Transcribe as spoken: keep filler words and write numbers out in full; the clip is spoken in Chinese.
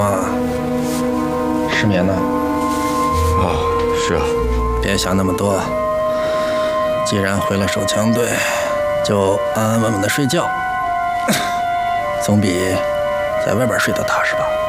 啊，失眠呢？ 啊，是啊。 别想那么多，既然回了手枪队，就安安稳稳的睡觉，总比在外边睡得踏实吧。